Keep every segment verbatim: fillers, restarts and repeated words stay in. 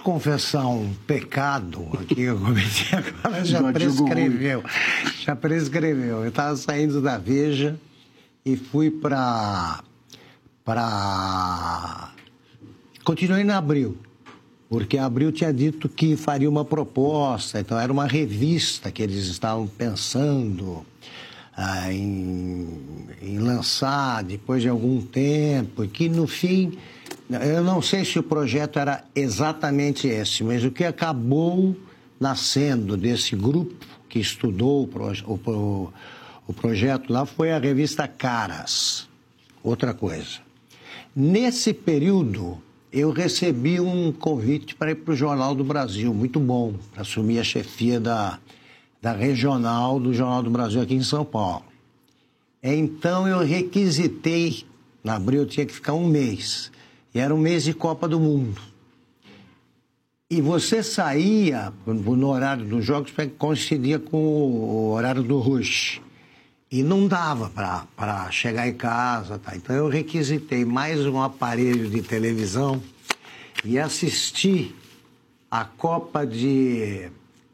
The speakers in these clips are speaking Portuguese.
confessar um pecado aqui que eu cometi agora, já prescreveu. Já prescreveu. Eu estava saindo da Veja e fui para... para... Continuei na Abril, porque a Abril tinha dito que faria uma proposta, então era uma revista que eles estavam pensando ah, em, em lançar depois de algum tempo, e que no fim... Eu não sei se o projeto era exatamente esse, mas o que acabou nascendo desse grupo que estudou o, proje o, o projeto lá foi a revista Caras, outra coisa. Nesse período, eu recebi um convite para ir para o Jornal do Brasil, muito bom, para assumir a chefia da, da regional do Jornal do Brasil aqui em São Paulo. Então, eu requisitei, na Abril eu tinha que ficar um mês. E era um mês de Copa do Mundo. E você saía no horário dos jogos, coincidia com o horário do rush. E não dava para chegar em casa. Tá? Então eu requisitei mais um aparelho de televisão e assisti a Copa de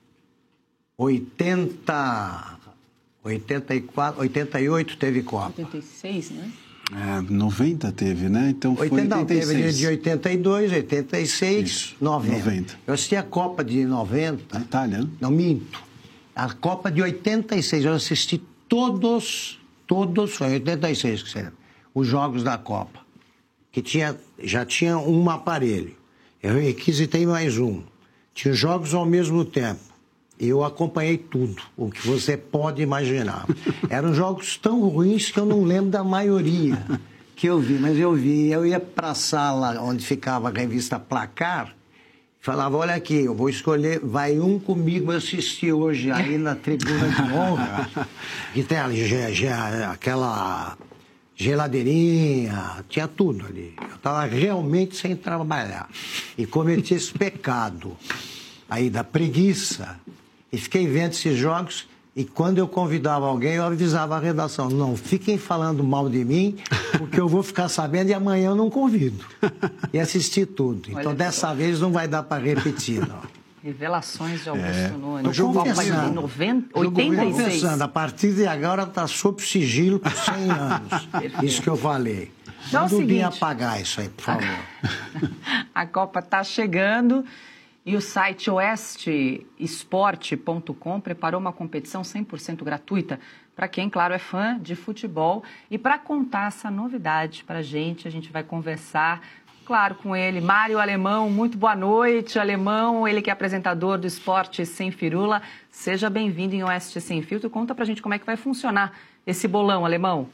oitenta, oitenta e quatro, oitenta e oito teve Copa. oitenta e seis, né? É, noventa teve, né? Então foi oitenta, oitenta e seis. Teve de oitenta e dois, oitenta e seis, isso, noventa. noventa. Eu assisti a Copa de noventa. Na Itália, né? Não, minto. A Copa de oitenta e seis, eu assisti todos, todos, foi oitenta e seis que será, os jogos da Copa. Que tinha, já tinha um aparelho. Eu requisitei mais um. Tinha jogos ao mesmo tempo. Eu acompanhei tudo, o que você pode imaginar. Eram jogos tão ruins que eu não lembro da maioria que eu vi, mas eu vi. Eu ia para a sala onde ficava a revista Placar, falava, olha aqui, eu vou escolher, vai um comigo assistir hoje aí na tribuna de honra, que tem ali aquela geladeirinha, tinha tudo ali. Eu estava realmente sem trabalhar e cometi esse pecado aí da preguiça. E fiquei vendo esses jogos e quando eu convidava alguém, eu avisava a redação. Não, fiquem falando mal de mim, porque eu vou ficar sabendo e amanhã eu não convido. E assisti tudo. Então, Olha dessa só. vez, não vai dar para repetir, não. Revelações de Augusto é. Nunes. Eu confessando, noventa, oitenta e seis. Confessando, a partir de agora está sob sigilo por cem anos. Isso que eu falei. Então, não devia apagar isso aí, por favor. A Copa está chegando. E o site oeste esporte ponto com preparou uma competição cem por cento gratuita para quem, claro, é fã de futebol. E para contar essa novidade para a gente, a gente vai conversar, claro, com ele, Mário Alemão. Muito boa noite, Alemão. Ele que é apresentador do Esporte Sem Firula. Seja bem-vindo em Oeste Sem Filtro. Conta para a gente como é que vai funcionar esse bolão, Alemão.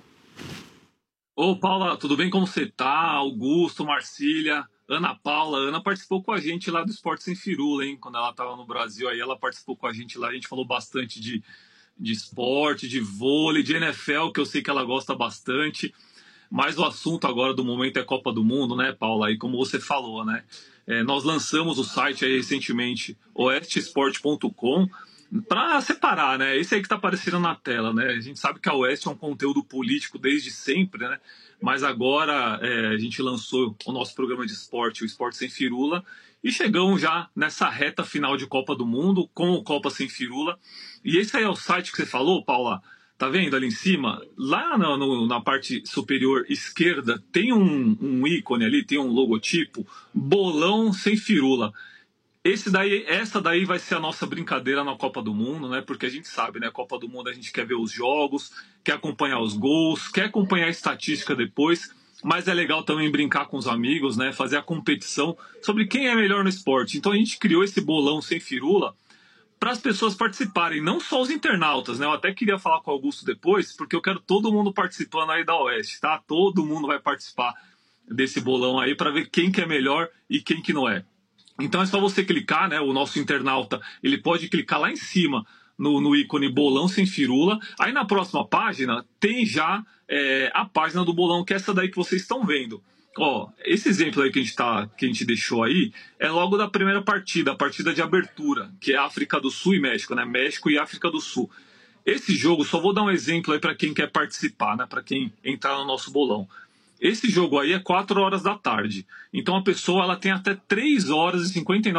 Ô, Paula, tudo bem? Como você tá? Augusto, Marcília... Ana Paula, Ana participou com a gente lá do Esporte Sem Firula, hein? Quando ela estava no Brasil, aí ela participou com a gente lá, a gente falou bastante de, de esporte, de vôlei, de N F L, que eu sei que ela gosta bastante, mas o assunto agora do momento é Copa do Mundo, né, Paula? E como você falou, né? É, nós lançamos o site aí recentemente, oeste esporte ponto com, para separar, né? Esse aí que está aparecendo na tela, né? A gente sabe que a Oeste é um conteúdo político desde sempre, né? Mas agora é, a gente lançou o nosso programa de esporte, o Esporte Sem Firula, e chegamos já nessa reta final de Copa do Mundo, com o Copa Sem Firula. E esse aí é o site que você falou, Paula, tá vendo ali em cima? Lá no, no, na parte superior esquerda tem um, um ícone ali, tem um logotipo, Bolão Sem Firula. Esse daí, essa daí vai ser a nossa brincadeira na Copa do Mundo, né? Porque a gente sabe, né? Copa do Mundo a gente quer ver os jogos, quer acompanhar os gols, quer acompanhar a estatística depois, mas é legal também brincar com os amigos, né? Fazer a competição sobre quem é melhor no esporte. Então a gente criou esse bolão sem firula para as pessoas participarem, não só os internautas, né? Eu até queria falar com o Augusto depois, porque eu quero todo mundo participando aí da Oeste, tá? Todo mundo vai participar desse bolão aí para ver quem que é melhor e quem que não é. Então é só você clicar, né? O nosso internauta, ele pode clicar lá em cima no, no ícone Bolão Sem Firula. Aí na próxima página tem já é, a página do bolão, que é essa daí que vocês estão vendo. Ó, esse exemplo aí que a gente, tá, que a gente deixou aí é logo da primeira partida, a partida de abertura, que é África do Sul e México, né? México e África do Sul. Esse jogo, só vou dar um exemplo aí para quem quer participar, né? Para quem entrar no nosso bolão. Esse jogo aí é quatro horas da tarde. Então a pessoa ela tem até três horas e cinquenta e nove